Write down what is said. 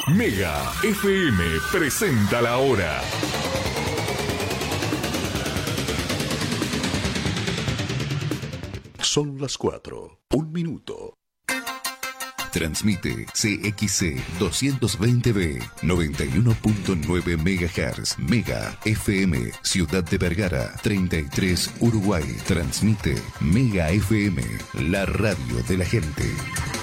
Mega FM presenta la hora. Son las 4, 1 minuto. Transmite CXC 220B 91.9 MHz. Mega FM, Ciudad de Vergara, 33 Uruguay. Transmite Mega FM, la radio de la gente.